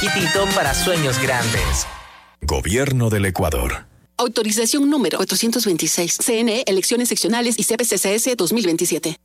chiquitito para sueños grandes. Gobierno del Ecuador. Autorización número 426. CNE, elecciones seccionales y CPCCS 2027.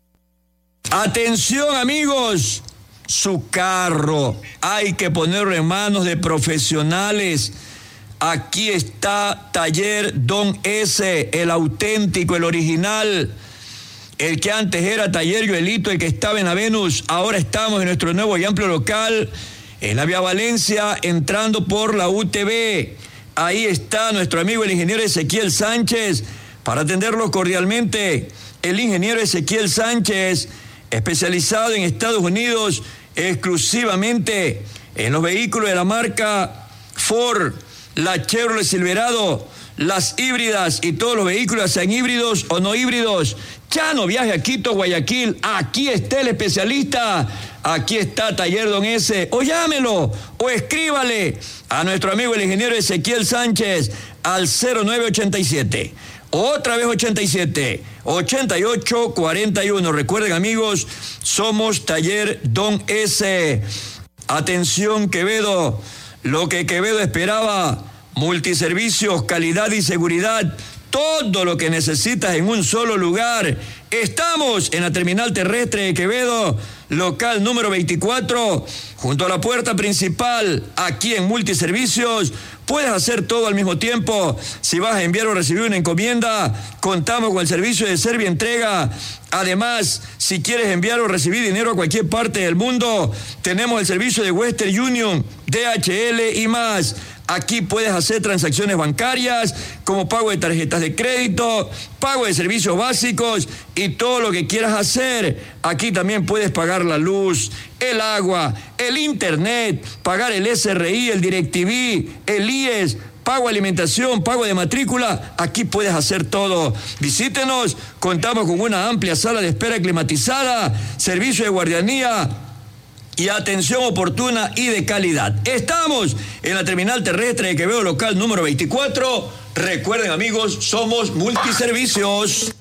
Atención, amigos. Su carro hay que ponerlo en manos de profesionales. Aquí está Taller Don S, el auténtico, el original. El que antes era Taller Joelito, el que estaba en la Venus. Ahora estamos en nuestro nuevo y amplio local, en la Vía Valencia, entrando por la UTV. Ahí está nuestro amigo el ingeniero Ezequiel Sánchez, para atenderlo cordialmente. El ingeniero Ezequiel Sánchez, especializado en Estados Unidos, exclusivamente en los vehículos de la marca Ford, la Chevrolet Silverado, las híbridas y todos los vehículos, sean híbridos o no híbridos. Ya no viaje a Quito, Guayaquil. Aquí está el especialista. Aquí está Taller Don S. O llámelo o escríbale a nuestro amigo el ingeniero Ezequiel Sánchez al 0987. Otra vez 87, 88, 41. Recuerden, amigos, somos Taller Don S. Atención, Quevedo. Lo que Quevedo esperaba: multiservicios, calidad y seguridad. Todo lo que necesitas en un solo lugar. Estamos en la terminal terrestre de Quevedo, local número 24, junto a la puerta principal. Aquí en Multiservicios puedes hacer todo al mismo tiempo. Si vas a enviar o recibir una encomienda, contamos con el servicio de Servientrega. Además, si quieres enviar o recibir dinero a cualquier parte del mundo, tenemos el servicio de Western Union, DHL y más. Aquí puedes hacer transacciones bancarias, como pago de tarjetas de crédito, pago de servicios básicos y todo lo que quieras hacer. Aquí también puedes pagar la luz, el agua, el internet, pagar el SRI, el DirecTV, el IES, pago de alimentación, pago de matrícula. Aquí puedes hacer todo. Visítenos, contamos con una amplia sala de espera climatizada, servicio de guardianía y atención oportuna y de calidad. Estamos en la terminal terrestre de Quevedo, local número 24. Recuerden, amigos, somos Multiservicios.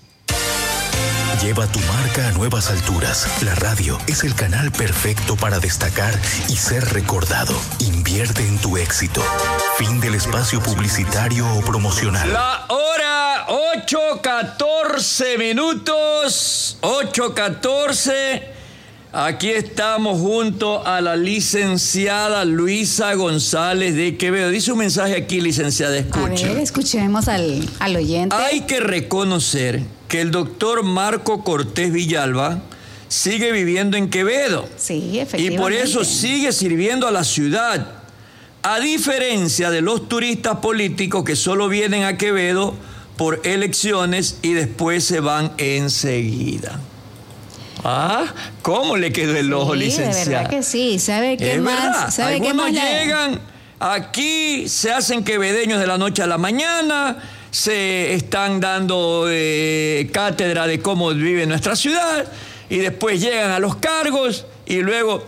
Lleva tu marca a nuevas alturas. La radio es el canal perfecto para destacar y ser recordado. Invierte en tu éxito. Fin del espacio publicitario o promocional. La hora, 8:14 minutos. 8:14. Aquí estamos junto a la licenciada Luisa González de Quevedo. Dice un mensaje aquí, licenciada, escucha. A ver, escuchemos al oyente. Hay que reconocer que el doctor Marco Cortés Villalba sigue viviendo en Quevedo. Sí, efectivamente. Y por eso sigue sirviendo a la ciudad. A diferencia de los turistas políticos que solo vienen a Quevedo por elecciones y después se van enseguida. Ah, ¿cómo le quedó el ojo, licenciada? De verdad que sí. ¿Sabe qué más? Verdad. ¿Sabe Algunos qué más llegan aquí, se hacen quevedeños de la noche a la mañana, se están dando cátedra de cómo vive nuestra ciudad y después llegan a los cargos y luego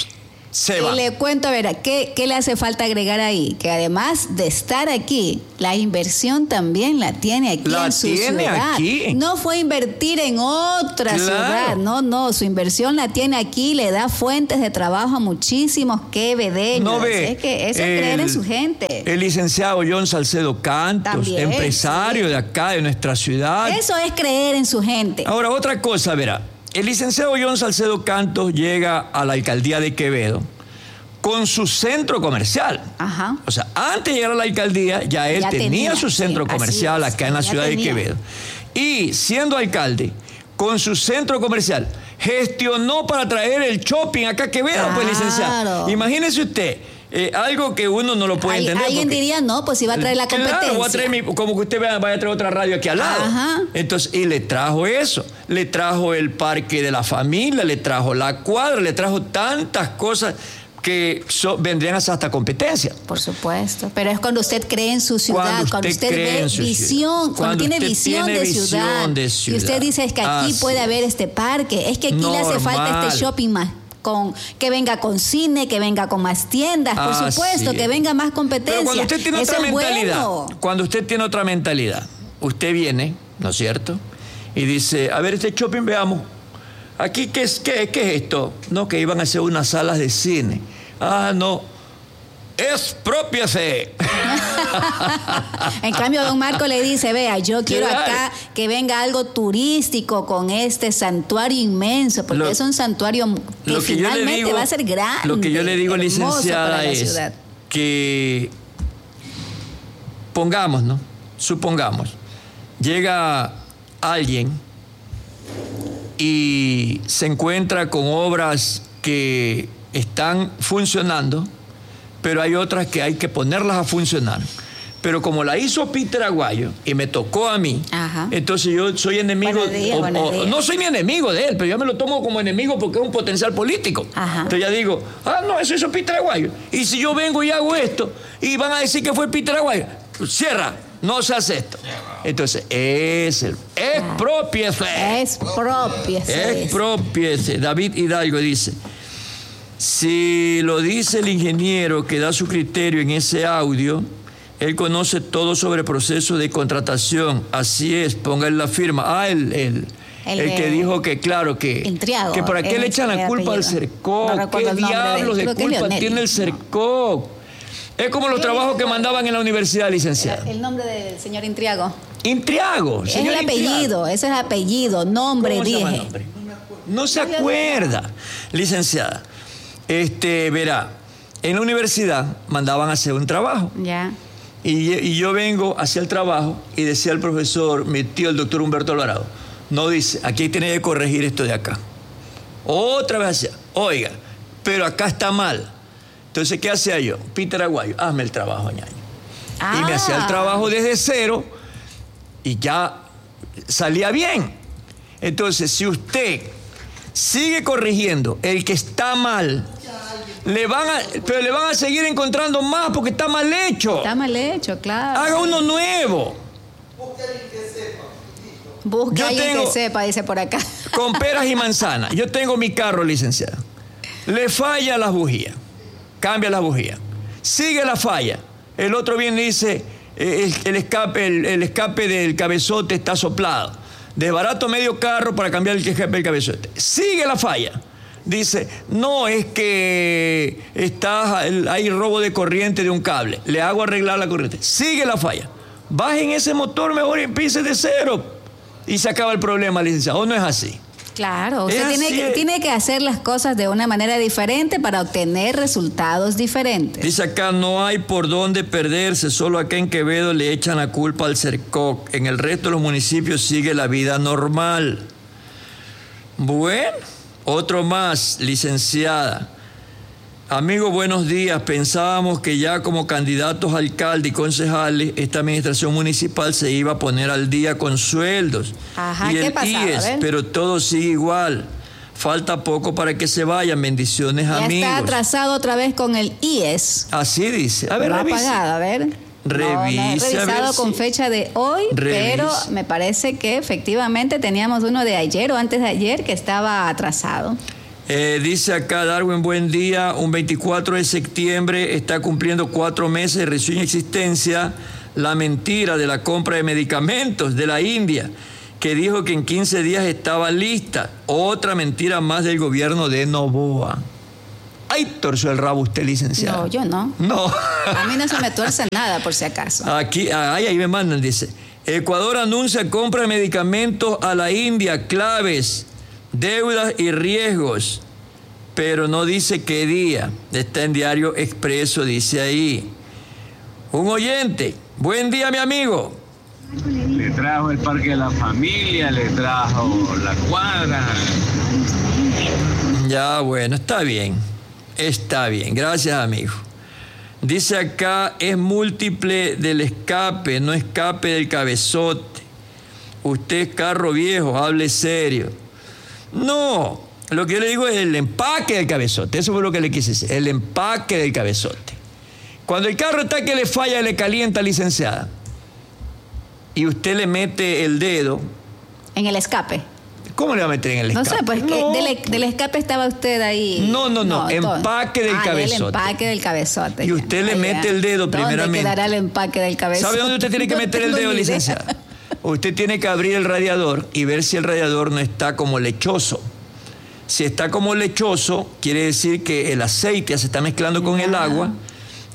se van. Y le cuento, a ver, ¿qué le hace falta agregar ahí? Que además de estar aquí, la inversión también la tiene aquí en su ciudad. Aquí. No fue a invertir en otra ciudad, no, su inversión la tiene aquí, le da fuentes de trabajo a muchísimos quevedeños. No ve, es que eso es creer en su gente. El licenciado John Salcedo Cantos, También, empresario de acá, de nuestra ciudad. Eso es creer en su gente. Ahora, otra cosa, verá. El licenciado John Salcedo Cantos llega a la alcaldía de Quevedo con su centro comercial. Ajá. O sea, antes de llegar a la alcaldía, ya él tenía su centro comercial acá en la ciudad de Quevedo. Y siendo alcalde, con su centro comercial, gestionó para traer el shopping acá a Quevedo, pues, licenciado. Imagínese usted. Algo que uno no lo puede entender. Alguien diría, no, pues iba a traer la competencia. Claro, voy a traer como que usted vaya a traer otra radio aquí al lado. Ajá. Entonces, y le trajo eso. Le trajo el parque de la familia, le trajo la cuadra, le trajo tantas cosas que vendrían hasta competencia. Por supuesto, pero es cuando usted cree en su ciudad, cuando usted ve visión, cuando tiene visión de ciudad. Y usted dice, es que aquí puede haber este parque, es que aquí le hace falta este shopping más. Que venga con cine, que venga con más tiendas, por supuesto, que venga más competencia. Pero cuando usted tiene otra mentalidad, cuando usted tiene otra mentalidad, usted viene, ¿no es cierto? Y dice, a ver, este shopping, veamos. Aquí, ¿qué es esto? No, que iban a hacer unas salas de cine. Ah, no. exprópiese. En cambio, don Marco le dice, vea, yo quiero acá que venga algo turístico con este santuario inmenso, porque es un santuario que finalmente va a ser grande. Lo que yo le digo, licenciada, es que supongamos, llega alguien y se encuentra con obras que están funcionando, pero hay otras que hay que ponerlas a funcionar. Pero como la hizo Peter Aguayo y me tocó a mí, entonces yo soy enemigo, no soy ni enemigo de él, pero yo me lo tomo como enemigo porque es un potencial político. Entonces ya digo, no, eso hizo Peter Aguayo. Y si yo vengo y hago esto, y van a decir que fue Peter Aguayo, cierra, no se hace esto. Entonces, expropiese. David Hidalgo dice, si lo dice el ingeniero que da su criterio en ese audio, él conoce todo sobre el proceso de contratación. Así es, póngale la firma. El que dijo que, claro, que Intriago, que para qué le echan la culpa al CERCOC. No, ¿qué diablos de culpa tiene el CERCOC? Es como los trabajos que mandaban en la universidad, licenciada. El nombre del señor Intriago. Intriago. Es el apellido, ese es el apellido, nombre, dije. No se acuerda, licenciada. Verá, en la universidad mandaban a hacer un trabajo. Ya. Y yo vengo hacia el trabajo y decía el profesor, mi tío, el doctor Humberto Alvarado, no dice, aquí tiene que corregir esto de acá. Otra vez hacía, oiga, pero acá está mal. Entonces, ¿qué hacía yo? Peter Aguayo, hazme el trabajo, ñaño. Y me hacía el trabajo desde cero y ya salía bien. Entonces, si usted sigue corrigiendo el que está mal, pero le van a seguir encontrando más porque está mal hecho. Está mal hecho, claro. Haga uno nuevo. Busque a alguien que sepa, dice por acá. Con peras y manzanas. Yo tengo mi carro, licenciada. Le falla las bujías. Cambia las bujías. Sigue la falla. El otro viene y dice, el escape del cabezote está soplado. Desbarato medio carro para cambiar el escape del cabezote. Sigue la falla. Dice, no, es que hay robo de corriente de un cable. Le hago arreglar la corriente. Sigue la falla. Bajen ese motor mejor y empiece de cero. Y se acaba el problema, licenciado. ¿O no es así? Claro, usted tiene que hacer las cosas de una manera diferente para obtener resultados diferentes. Dice acá, no hay por dónde perderse, solo acá en Quevedo le echan la culpa al CERCOC. En el resto de los municipios sigue la vida normal. Bueno, otro más, licenciada. Amigo, buenos días. Pensábamos que ya como candidatos a alcalde y concejales, esta administración municipal se iba a poner al día con sueldos. Ajá, y ¿qué el pasaba? IES, pero todo sigue igual. Falta poco para que se vayan. Bendiciones, ya amigos. Está atrasado otra vez con el IES. Así dice. A ver, revise. Pagado, a ver. Revise. No he revisado con fecha de hoy, pero me parece que efectivamente teníamos uno de ayer o antes de ayer que estaba atrasado. Dice acá Darwin, buen día, un 24 de septiembre está cumpliendo 4 meses de recién existencia la mentira de la compra de medicamentos de la India, que dijo que en 15 días estaba lista. Otra mentira más del gobierno de Noboa. Ahí torció el rabo usted, licenciado. No, yo no. No. A mí no se me tuerce nada, por si acaso. Aquí, ahí me mandan, dice. Ecuador anuncia compra de medicamentos a la India, claves, deudas y riesgos, pero no dice qué día. Está en Diario Expreso, dice ahí. Un oyente, buen día, mi amigo. Le trajo el Parque de la Familia, le trajo la cuadra. Ya, bueno, está bien, gracias, amigo. Dice acá, es múltiple del escape, no escape del cabezote. Usted es carro viejo, hable serio. No, lo que yo le digo es el empaque del cabezote. Eso fue lo que le quise decir, el empaque del cabezote. Cuando el carro está que le falla, le calienta, licenciada, y usted le mete el dedo... En el escape. ¿Cómo le va a meter en el escape? No sé, pues no. Del escape estaba usted ahí. No, empaque del cabezote. El empaque del cabezote. Y usted le mete el dedo primeramente. ¿Dónde quedará el empaque del cabezote? ¿Sabe dónde usted tiene que meter el dedo, licenciada? Usted tiene que abrir el radiador y ver si el radiador no está como lechoso. Si está como lechoso, quiere decir que el aceite ya se está mezclando con el agua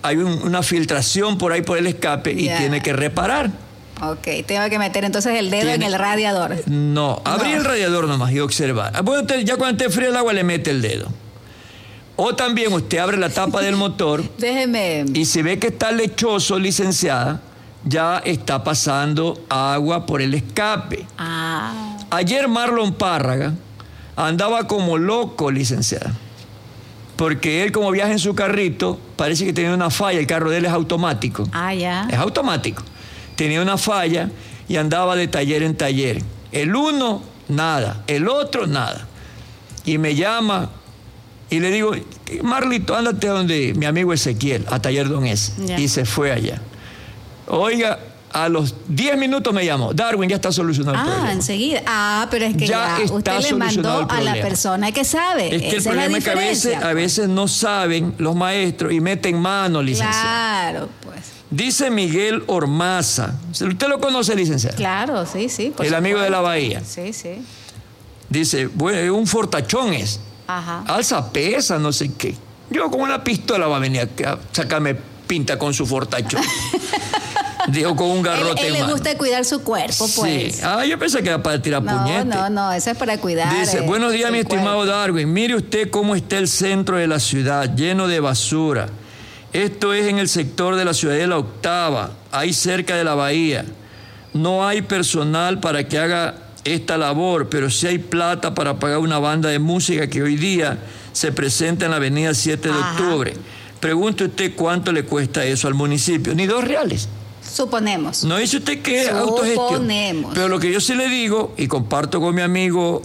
hay una filtración por ahí por el escape y tiene que reparar. Ok, tengo que meter entonces el dedo en el radiador. No, abrir el radiador nomás y observar. Bueno, ya cuando esté frío el agua le mete el dedo. O también usted abre la tapa del motor. Déjeme. Y si ve que está lechoso, licenciada, ya está pasando agua por el escape. Ayer Marlon Párraga andaba como loco, licenciada. Porque él, como viaja en su carrito, parece que tenía una falla. El carro de él es automático. Ya. Es automático. Tenía una falla y andaba de taller en taller. El uno, nada. El otro, nada. Y me llama y le digo, Marlito, ándate a donde mi amigo Ezequiel, a taller Don S. Y se fue allá. Oiga, a los 10 minutos me llamó. Darwin, ya está solucionado el problema. Enseguida. Pero es que ya usted le mandó a la persona que sabe. Es que el problema es que a veces no saben los maestros y meten mano, licenciado. Claro, pues. Dice Miguel Ormaza. ¿Usted lo conoce, licenciado? Claro, sí. El amigo de la Bahía. Sí. Dice, bueno, un fortachón es. Alza pesa, no sé qué. Yo con una pistola va a venir a sacarme pinta con su fortachón. Digo, con un garrote él le gusta cuidar su cuerpo, pues. Sí. Yo pensé que era para tirar puñetes. No, eso es para cuidar. Dice, buenos días, mi estimado Darwin. Mire usted cómo está el centro de la ciudad, lleno de basura. Esto es en el sector de la Ciudadela Octava, ahí cerca de la bahía. No hay personal para que haga esta labor, pero sí hay plata para pagar una banda de música que hoy día se presenta en la avenida 7 de octubre. Pregunte usted cuánto le cuesta eso al municipio. Ni $2. Suponemos. No dice usted que es autogestión. Suponemos. Pero lo que yo sí le digo, y comparto con mi amigo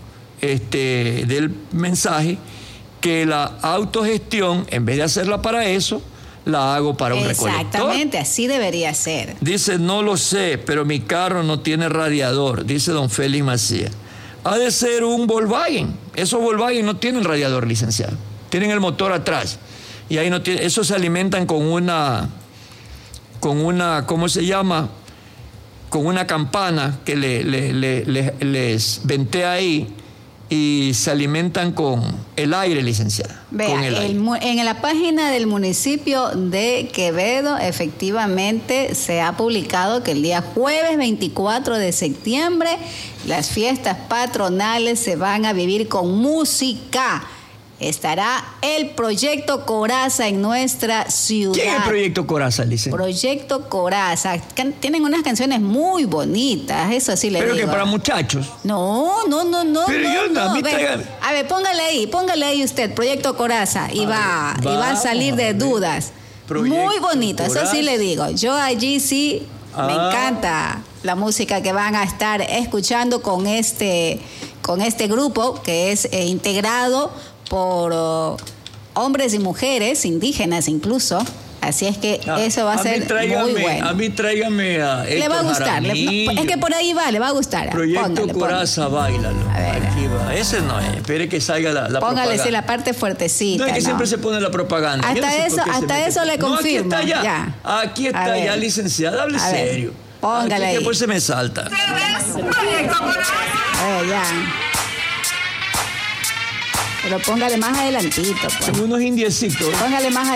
del mensaje, que la autogestión, en vez de hacerla para eso, la hago para un recolector. Exactamente, así debería ser. Dice, no lo sé, pero mi carro no tiene radiador, dice don Félix Macías. Ha de ser un Volkswagen. Esos Volkswagen no tienen radiador, licenciado. Tienen el motor atrás. Y ahí no tiene, esos se alimentan con una, ¿cómo se llama? Con una campana que les ventea ahí y se alimentan con el aire, licenciada. Vea, en la página del municipio de Quevedo, efectivamente se ha publicado que el día jueves 24 de septiembre las fiestas patronales se van a vivir con música. Estará el Proyecto Coraza en nuestra ciudad. ¿Quién es el Proyecto Coraza, licenciada? Proyecto Coraza. Tienen unas canciones muy bonitas, eso sí le digo. ¿Pero que para muchachos? No. Pero a ver, póngale ahí usted, Proyecto Coraza, y va a salir de dudas. Muy bonito, eso sí le digo. Yo allí sí me encanta la música que van a estar escuchando con este grupo que es integrado por hombres y mujeres, indígenas incluso. Así es que eso va a ser muy bueno. A mí tráigame a le va a gustar. Es que por ahí va, le va a gustar. Proyecto Coraza, báilalo. A ver. Aquí va. Ese no es. Espere que salga la propaganda. Póngale sí, la parte fuertecita. No, es que siempre se pone la propaganda. Hasta eso le confirmo. No, aquí está ya. Aquí está ya, licenciada. Hable serio. Póngale ahí. Después se me salta. A ver, ya. Pero póngale más adelantito. Son unos indiecitos. Póngale más